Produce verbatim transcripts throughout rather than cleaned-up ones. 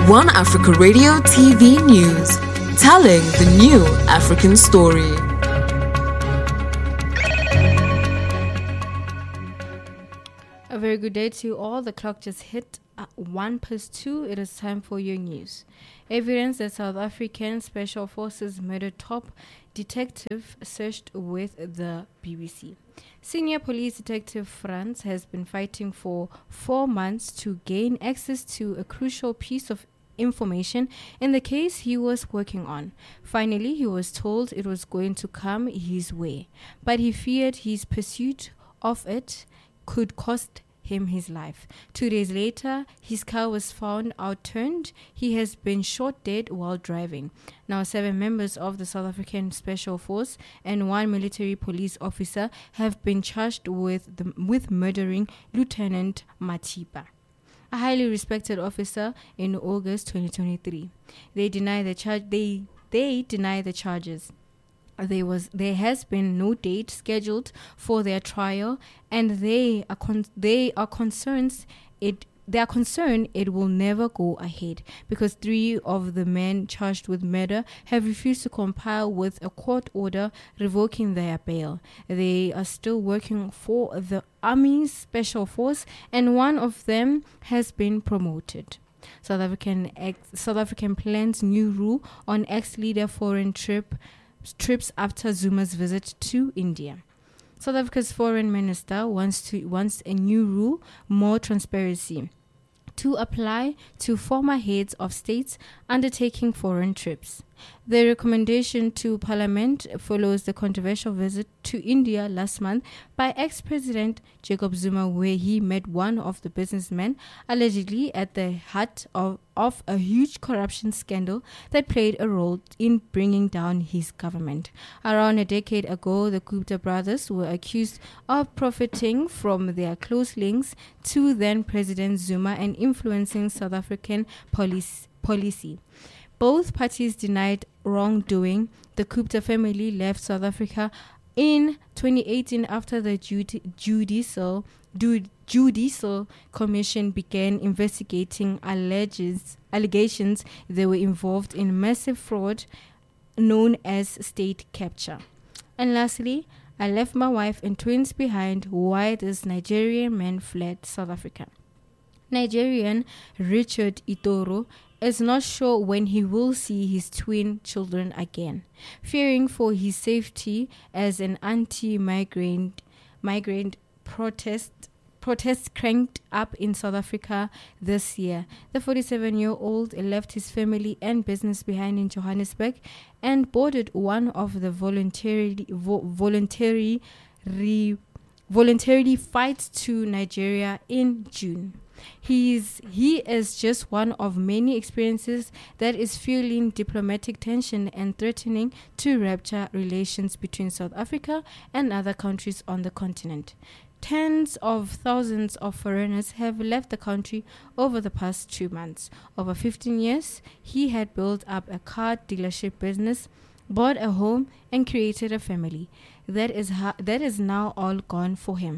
One Africa Radio T V News, telling the new African story. A very good day to you all. The clock just hit at one past two. It is time for your news. Evidence that South African Special Forces murdered top detective searched with the B B C. Senior police detective Franz has been fighting for four months to gain access to a crucial piece of information in the case he was working on. Finally, he was told it was going to come his way, but he feared his pursuit of it could cost him his life. Two days later, his car was found outturned. He has been shot dead while driving. Now, seven members of the South African Special Force and one military police officer have been charged with the, with murdering Lieutenant Matipa, a highly respected officer, in August twenty twenty-three. They deny the charge. They they deny the charges. There was there has been no date scheduled for their trial, and they are con- they are concerned it they are concerned it will never go ahead because three of the men charged with murder have refused to comply with a court order revoking their bail. They are still working for the Army's Special Force, and one of them has been promoted. South African ex- South African plans new rule on ex-leader foreign trip. trips after Zuma's visit to India. South Africa's foreign minister wants to wants a new rule, more transparency, to apply to former heads of states undertaking foreign trips. The recommendation to Parliament follows the controversial visit to India last month by ex-President Jacob Zuma, where he met one of the businessmen allegedly at the heart of, of a huge corruption scandal that played a role in bringing down his government. Around a decade ago, the Gupta brothers were accused of profiting from their close links to then-President Zuma and influencing South African police, policy. Both parties denied wrongdoing. The Gupta family left South Africa in twenty eighteen after the judi- judicial du- judicial commission began investigating alleges, allegations they were involved in massive fraud known as state capture. And lastly, I left my wife and twins behind. Why this Nigerian man fled South Africa? Nigerian Richard Itoro is not sure when he will see his twin children again, fearing for his safety as an anti-migrant migrant protest protests cranked up in South Africa this year. The forty-seven-year-old left his family and business behind in Johannesburg and boarded one of the voluntarily vo- voluntary re- voluntarily flights to Nigeria in June. He's, he is just one of many experiences that is fueling diplomatic tension and threatening to rupture relations between South Africa and other countries on the continent. Tens of thousands of foreigners have left the country over the past two months. Over fifteen years, he had built up a car dealership business, bought a home, and created a family. That is ha- that is now all gone for him.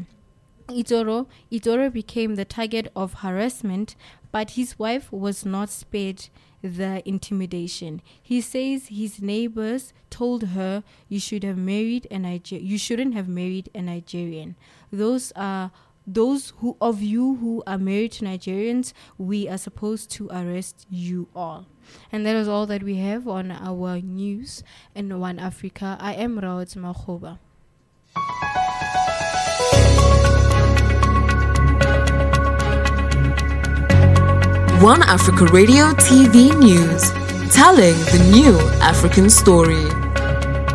Itoro, Itoro became the target of harassment, but his wife was not spared the intimidation. He says his neighbors told her, "You should have married a Niger- You shouldn't have married a Nigerian." Those are those who of you who are married to Nigerians. We are supposed to arrest you all. And that is all that we have on our news in One Africa. I am Rawat Makhoba. One Africa Radio T V News, telling the new African story.